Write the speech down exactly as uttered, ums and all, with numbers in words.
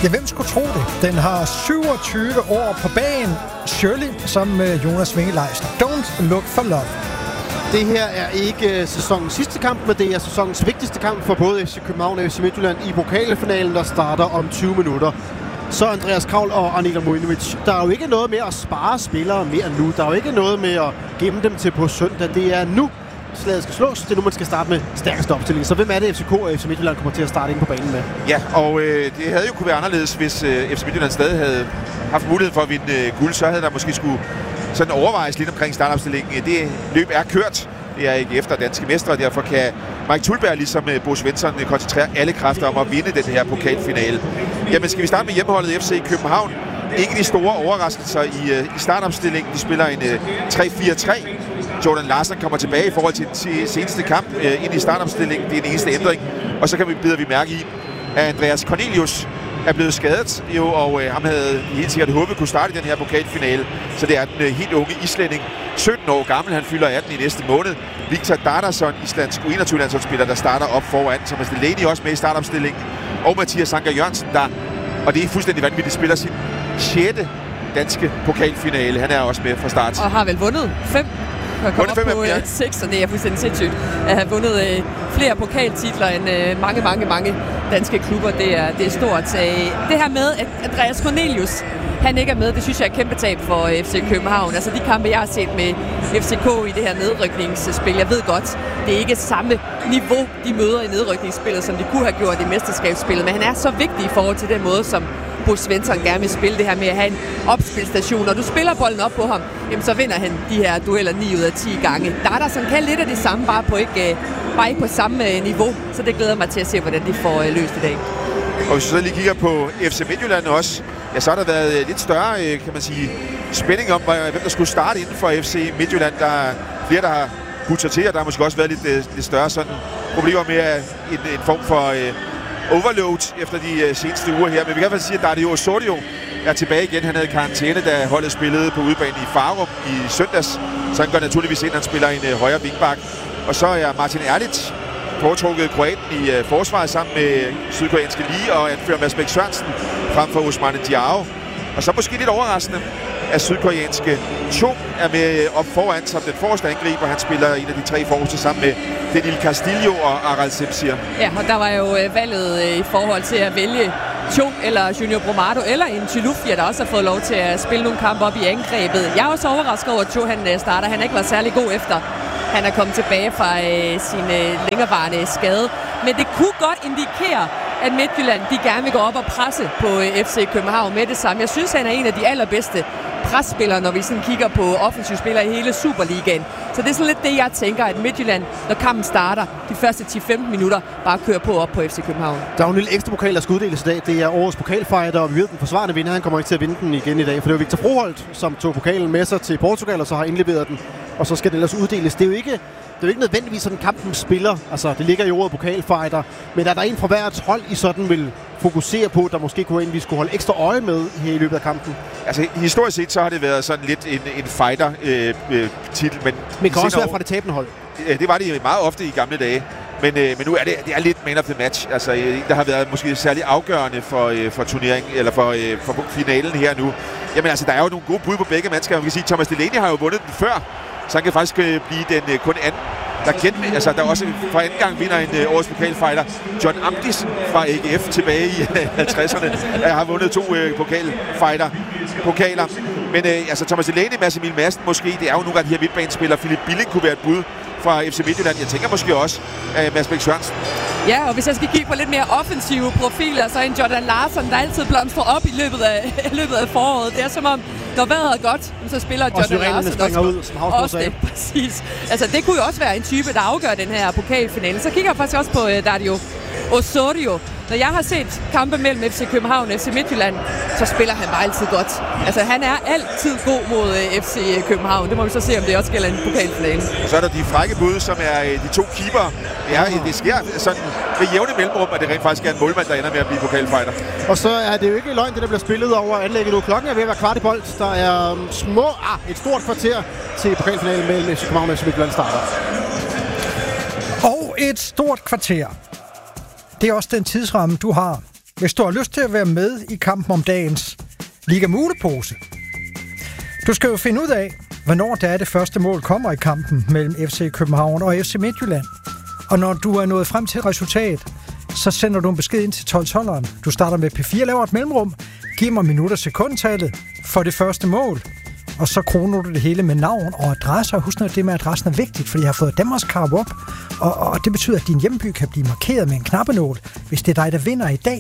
Ja, hvem skulle tro det? Den har syvogtyve år på bagen. Shirley, som Jonas Winge-Leisner. Don't look for love. Det her er ikke sæsonens sidste kamp, men det er sæsonens vigtigste kamp for både F C København og F C Midtjylland i pokalfinalen, der starter om tyve minutter. Så Andreas Kravl og Anita Mojinovic. Der er jo ikke noget med at spare spillere mere nu. Der er jo ikke noget med at gemme dem til på søndag. Det er nu, slaget skal slås. Det er nu, man skal starte med stærkeste opstilling. Så hvem er det, F C K og F C Midtjylland kommer til at starte ind på banen med? Ja, og øh, det havde jo kunne være anderledes, hvis øh, F C Midtjylland stadig havde haft mulighed for at vinde øh, guld. Så havde der måske skulle sådan overvejes lidt omkring startopstillingen. Det løb er kørt. Det er ikke efter danske mestre, og derfor kan Mike Thulberg ligesom uh, Bo Svensson uh, koncentrere alle kræfter om at vinde den her pokalfinale. Jamen, skal vi starte med hjemmeholdet F C København? Ikke de store overraskelser i, uh, i startopstillingen. De spiller en uh, tre fire tre. Jordan Larsen kommer tilbage i forhold til den seneste kamp uh, ind i startopstillingen. Det er den eneste ændring. Og så kan vi bide vi mærke i, at Andreas Cornelius er blevet skadet, jo, og øh, ham havde helt sikkert håbet kunne starte i den her pokalfinale. Så det er den øh, helt unge islænding, sytten år gammel, han fylder atten i næste måned. Victor Dardarsson, islandsk U enogtyve-landsholdsspiller, der starter op foran. Thomas Delaney også med i startopstillingen. Og Mathias Anker Jørgensen, der, og det er fuldstændig vanvittigt, spiller sin sjette danske pokalfinale. Han er også med fra start. Og har vel vundet fem. Har kommet op på øh, seks, og det er fuldstændig sindssygt at have vundet øh, flere pokaltitler end øh, mange, mange, mange danske klubber. Det er, det er stort. Øh, det her med, at Andreas Cornelius, han ikke er med, det synes jeg er et kæmpe tab for øh, F C København. Altså de kampe, jeg har set med F C K i det her nedrykningsspil, jeg ved godt, det er ikke samme niveau, de møder i nedrykningsspillet, som de kunne have gjort i mesterskabsspillet, men han er så vigtig i forhold til den måde, som Bo Svensson gerne vil spille det her med at have en opspilstation. Når du spiller bolden op på ham, jamen, så vinder han de her dueller ni ud af ti gange. Dardarsson kan lidt af det samme, bare, på ikke, bare ikke på samme niveau. Så det glæder mig til at se, hvordan de får løst i dag. Og hvis vi så lige kigger på F C Midtjylland også, ja, så har der været lidt større, kan man sige, spænding om, hvem der skulle starte inden for F C Midtjylland. Der er flere, der har budt sig til, og der har måske også været lidt, lidt større sådan problemer med en, en form for øh, overload efter de uh, seneste uger her. Men vi kan i hvert fald sige, at Dario Osorio er tilbage igen. Han havde karantæne, da holdet spillede på udebane i Farum i søndags. Så han går naturligvis ind, han spiller en uh, højre vingbak. Og så er Martin Erlic foretrukket kroaten i uh, forsvaret sammen med sydkoreanske Lee og anfører Mads Bæk Sørensen frem for Ousmane Diao. Og så måske lidt overraskende, at sydkoreanske Chung er med op foran som den forreste angriber. Han spiller en af de tre forreste sammen med Daniel Castillo og Aral Sepsir. Ja, og der var jo valget i forhold til at vælge Chung eller Junior Bromado eller en Chilufya, der også har fået lov til at spille nogle kampe op i angrebet. Jeg er også overrasket over, at Chung han starter. Han ikke var særlig god efter. Han er kommet tilbage fra øh, sin øh, længerevarende skade. Men det kunne godt indikere, at Midtjylland de gerne vil gå op og presse på øh, F C København med det samme. Jeg synes, han er en af de allerbedste presspillere, når vi sådan kigger på offensive spillere i hele Superligaen. Så det er sådan lidt det, jeg tænker, at Midtjylland, når kampen starter, de første ti til femten minutter, bare kører på op på F C København. Der er jo en lille ekstra pokal, der skal uddeles i dag. Det er årets pokalfighter, og vi ved, den forsvarende vinder. Han kommer ikke til at vinde den igen i dag, for det var Victor Froholt, som tog pokalen med sig til Portugal, og så har indleveret den, og så skal den ellers uddeles. Det er jo ikke, det er jo ikke nødvendigvis sådan kampen spiller. Altså, det ligger i ordet pokalfighter, men er der en fra hvert hold, I sådan vil fokusere på, der måske kunne en, vi skulle holde ekstra øje med her i løbet af kampen? Altså, historisk set, så har det været sådan lidt en, en fighter-titel, øh, øh, men... Men kan også være fra det tabende hold. Det, det var det meget ofte i gamle dage. Men, øh, men nu er det, det er lidt man of the match. Altså, øh, der har været måske særlig afgørende for, øh, for turneringen, eller for, øh, for finalen her nu. Jamen altså, der er jo nogle gode bud på begge mandskaber. Man kan sige, Thomas Delaney har jo vundet den før, så han kan faktisk øh, blive den øh, kun anden. Der kendt, altså der også fra anden gang vinder en øh, årets pokalfighter. John Amdisen fra A G F tilbage i halvtredserne øh, har vundet to øh, pokalfighter pokaler. Men øh, altså Thomas Delaney, Mads Emil Madsen måske, det er jo nogle af de her midtbanespillere. Philip Billing kunne være et bud fra F C Midtjylland. Jeg tænker måske også uh, Mads Bæk Sørensen. Ja, og hvis jeg skal kigge på lidt mere offensive profiler, så er en Jordan Larsen, der altid blomstrer op i løbet af, løbet af foråret. Det er som om, når vejret er godt, så spiller og Jordan Larsen også, ud, som også det. Præcis. Altså, det kunne jo også være en type, der afgør den her pokalfinale. Så kigger jeg faktisk også på uh, Dario Osorio. Når jeg har set kampe mellem F C København og F C Midtjylland, så spiller han bare altid godt. Altså, han er altid god mod uh, F C København. Det må vi så se, om det også gælder en pokalfinale. Så er der de frække bud, som er uh, de to keepere. Det, er, det sker sådan ved jævne mellemrum, at det rent faktisk er en målmand, der ender med at blive pokalfighter. Og så er det jo ikke løgn, det der bliver spillet over anlægget nu. Klokken er ved at være kvart i bold. Der er um, små, ah, et stort kvarter til pokalfinalen mellem F C København og F C Midtjylland starter. Og et stort kvarter. Det er også den tidsramme, du har, hvis du har lyst til at være med i kampen om dagens Liga Mulepose. Du skal jo finde ud af, hvornår det er det første mål kommer i kampen mellem F C København og F C Midtjylland. Og når du er nået frem til et resultat, så sender du en besked ind til tolv-tolveren. Du starter med P fire, laver et mellemrum, giver mig minut- og sekundtallet for det første mål, og så kroner du det hele med navn og adresse. Og husk nu, at det med adressen er vigtigt, fordi jeg har fået Danmarks Cup op, og, og det betyder, at din hjemby kan blive markeret med en knappenål, hvis det er dig, der vinder i dag.